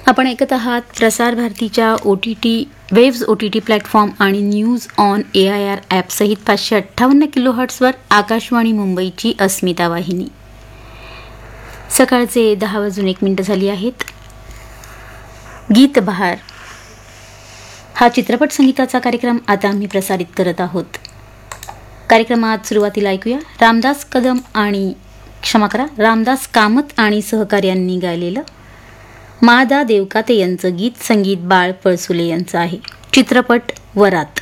आपण ऐकत आहात प्रसार भारतीच्या वेव्ज OTT प्लॅटफॉर्म आणि न्यूज ऑन AIR ॲप सहित 558 किलोहर्ट्झवर आकाशवाणी मुंबईची अस्मिता वाहिनी. सकाळचे 10:01 झाली आहेत. गीत बहार हा चित्रपट संगीताचा कार्यक्रम आता आम्ही प्रसारित करत आहोत. कार्यक्रमात सुरुवातीला ऐकूया रामदास कामत आणि सहकार्यांनी गायलेलं मादा देवकाते यांचं गीत. संगीत बाळ पळसुले यांचं आहे. चित्रपट वरात.